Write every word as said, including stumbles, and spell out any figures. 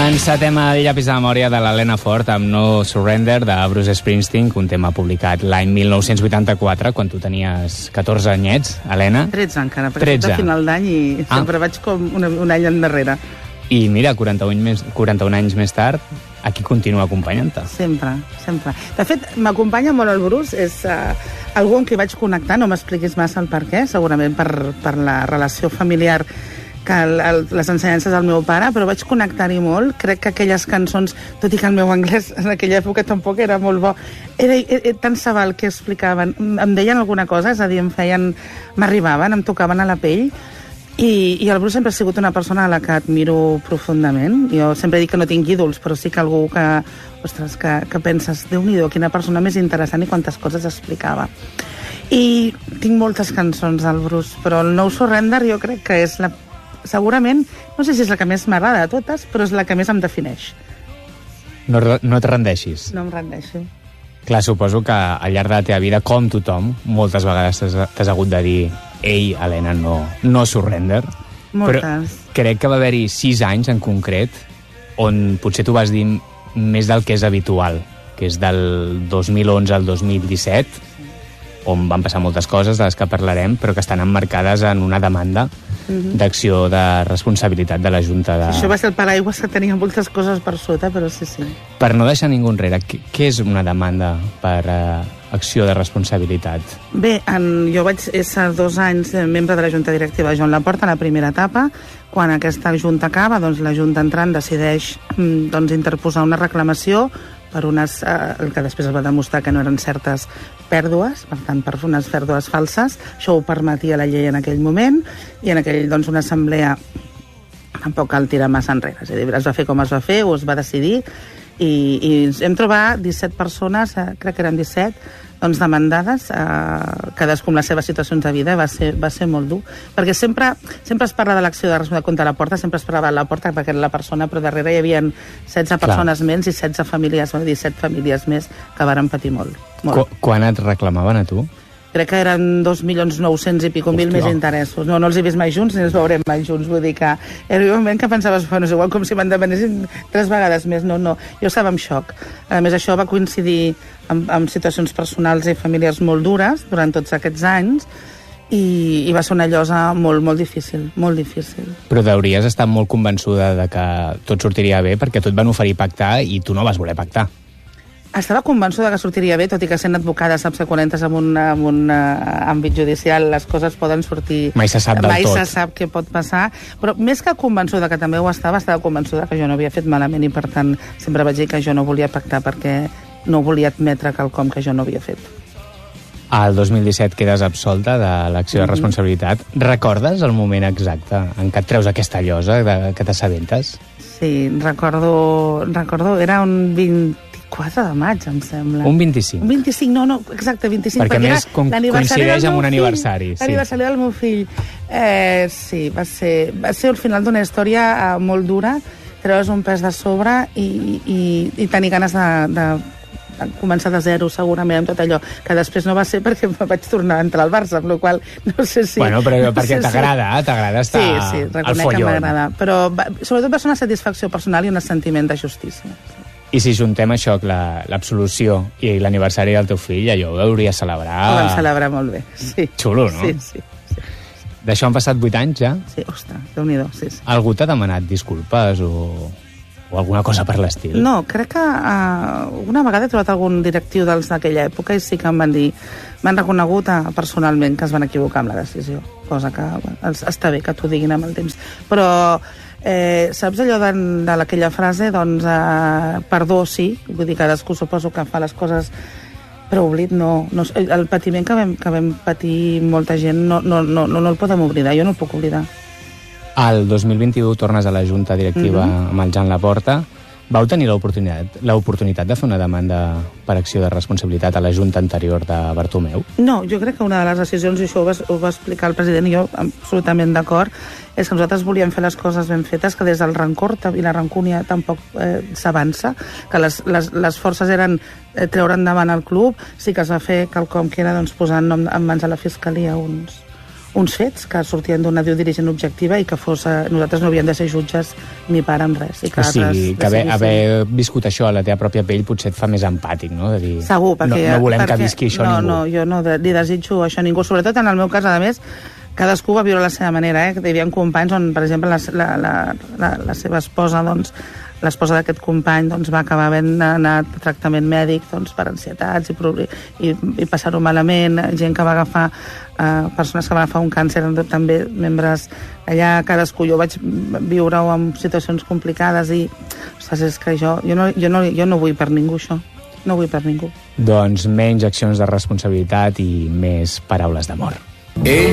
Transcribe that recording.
Encetem el llapis de memòria de l'Helena Ford amb No Surrender de Bruce Springsteen, un tema publicat l'any mil nou-cents vuitanta-quatre, quan tu tenies catorze anyets, Helena. tretze encara, perquè és a final d'any i ah. sempre vaig com un, un any endarrere. I mira, quaranta-un, més, quaranta-un anys més tard, aquí continua acompanyant-te. Sempre, sempre. De fet, m'acompanya molt el Bruce, és uh, algú amb qui vaig connectar, no m'expliquis massa el per què, segurament per, per la relació familiar que el, el, les ensenyances del meu pare, però vaig connectar-hi molt. Crec que aquelles cançons, tot i que el meu anglès en aquella època tampoc era molt bo, era, era tan sabal que explicaven, em deien alguna cosa, és a dir, em feien, m'arribaven, em tocaven a la pell, i, i el Bruce sempre ha sigut una persona a la que admiro profundament. Jo sempre dic que no tinc ídols, però sí que algú que, ostres, que, que penses, Déu-n'hi-do, quina persona més interessant i quantes coses explicava. I tinc moltes cançons del Bruce, però el No Surrender jo crec que és la segurament, no sé si és la que més m'agrada de totes, però és la que més em defineix. No, no et rendeixis. No em rendeixo. Clar, suposo que al llarg de la teva vida, com tothom, moltes vegades t'has hagut de dir ei, Helena, no, no surrender. Moltes. Però crec que va haver-hi sis anys en concret on potser tu vas dir més del que és habitual, que és del dos mil onze al dos mil disset, on van passar moltes coses de les que parlarem, però que estan emmarcades en una demanda uh-huh. d'acció de responsabilitat de la Junta de... Sí, això va ser el paraigües que tenia moltes coses per sota, però sí, sí. Per no deixar ningú enrere, què, què és una demanda per uh, acció de responsabilitat? Bé, en, jo vaig ser dos anys membre de la Junta Directiva de Joan Laporta, a la primera etapa. Quan aquesta Junta acaba, doncs la Junta entrant decideix doncs, interposar una reclamació per unes, eh, el que després es va demostrar que no eren certes pèrdues, per tant, per unes pèrdues falses. Això ho permetia la llei en aquell moment, i en aquell, doncs, una assemblea tampoc cal tirar massa enrere. És a dir, es va fer com es va fer, o es va decidir, i, i hem trobat disset persones, eh, crec que eren disset, doncs demandades, eh, cadascú amb les seves situacions de vida. Va ser, va ser molt dur, perquè sempre, sempre es parla de l'acció de responsabilitat contra la porta, sempre es parlava de la porta perquè era la persona, però darrere hi havia setze Clar. persones menys i setze famílies, disset famílies més que varen patir molt. molt. Qu quan et reclamaven a tu? Crec que eren dos milions nou-cents i pico mil més interessos. No, no els he vist mai junts ni els veurem mai junts. Vull dir que era un moment que pensaves, bueno, és igual com si me'n demanessin tres vegades més. No, no, jo estava en xoc. A més, això va coincidir amb, amb situacions personals i familiars molt dures durant tots aquests anys, i, i va ser una llosa molt, molt difícil, molt difícil. Però hauries estat molt convençuda de que tot sortiria bé, perquè tot van oferir pactar i tu no vas voler pactar. Estava convençuda que sortiria bé, tot i que sent advocada saps que quan entres en un, en un uh, àmbit judicial les coses poden sortir... Mai se sap del mai tot. Mai se sap què pot passar, però més que convençuda, que també ho estava, estava convençuda que jo no havia fet malament, i per tant sempre vaig dir que jo no volia pactar perquè no volia admetre quelcom que jo no havia fet. Al dos mil disset quedes absolta de l'acció de responsabilitat. Recordes el moment exacte en què et treus aquesta llosa, de, que t'assabentes? Sí, recordo, recordo, era un vint-i-quatre de maig, em sembla. Un vint-i-cinc. Un vint-i-cinc, no, no, exacte, vint-i-cinc. Perquè, perquè més com coincideix amb un aniversari. Sí. L'aniversari del meu fill. Eh, sí, va ser, va ser el final d'una història eh, molt dura, treure's un pes de sobre i, i, i tenir ganes de, de començar de zero, segurament, amb tot allò, que després no va ser perquè vaig tornar a entrar al Barça, amb la qual no sé si... Bueno, però no perquè sé t'agrada, si... t'agrada estar sí, sí, al follon. Que m'agrada, però va, sobretot va ser una satisfacció personal i un sentiment de justícia. I si juntem això, l'absolució la, i l'aniversari del teu fill, allò ho hauries de celebrar... Ho vam celebrar molt bé, sí. Xulo, no? Sí, sí. sí. D'això han passat vuit anys, ja? Sí, ostres, Déu-n'hi-do, sí, sí. Algú t'ha demanat disculpes o... o alguna cosa per l'estil? No, crec que uh, una vegada he trobat algun directiu dels d'aquella època i sí que em van dir, m'han reconegut uh, personalment que es van equivocar amb la decisió, cosa que bueno, està bé que t'ho diguin amb el temps, però eh, saps allò de, de aquella frase, doncs uh, perdó sí, vull dir, cadascú suposo que fa les coses, però oblit no, no, el patiment que vam, que vam patir molta gent no, no, no, no, no el podem oblidar, jo no el puc oblidar. Al dos mil vint-i-u tornes a la Junta Directiva mm-hmm. amb el Joan Laporta. Vau tenir l'oportunitat l'oportunitat de fer una demanda per acció de responsabilitat a la Junta anterior de Bartomeu? No, jo crec que una de les decisions, i això ho va, ho va explicar el president, i jo absolutament d'acord, és que nosaltres volíem fer les coses ben fetes, que des del rancor i la rancúnia tampoc eh, s'avança, que les, les, les forces eren eh, treure endavant el club, sí que es va fer quelcom que era doncs, posar en, nom, en mans de la Fiscalia uns, uns fets que sortien d'una diu dirigent objectiva i que fos, eh, nosaltres no havíem de ser jutges ni pare en res. I que o sigui, que haver, haver viscut això a la teva pròpia pell potser et fa més empàtic, no? De dir, segur, perquè... No, no volem perquè, que visqui això no, ningú. No, jo no de, li desitjo això a ningú, sobretot en el meu cas, a més, cadascú va viure a la seva manera, eh? Hi havia companys on, per exemple, la, la, la, la, la seva esposa, doncs, l'esposa d'aquest company doncs, va acabar havent anat a tractament mèdic doncs, per ansietats i, i, i passar-ho malament, gent que va agafar eh, persones que van agafar un càncer, també membres allà, cadascú, jo vaig viure-ho en situacions complicades i ostres, és que jo, jo, no, jo, no, jo no vull per ningú això, no vull per ningú. Doncs menys accions de responsabilitat i més paraules d'amor.